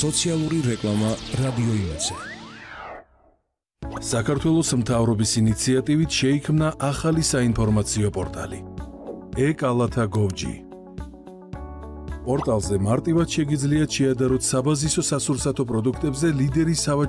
სოციალური რეკლამა რადიო იმედზე. საქართველოს მთავრობის ინიციატივით შეიქმნა ახალი საინფორმაციო პორტალი e-kalata.gov.g. პორტალზე მარტივად შეგიძლიათ შეადაროთ საბაზისო სასურსათო პროდუქტებზე ლიდერის